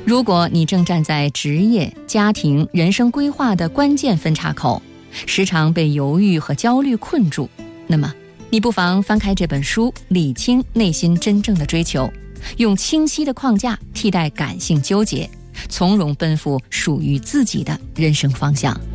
如果你正站在职业、家庭、人生规划的关键分岔口，时常被犹豫和焦虑困住，那么你不妨翻开这本书，理清内心真正的追求，用清晰的框架替代感性纠结，从容奔赴属于自己的人生方向。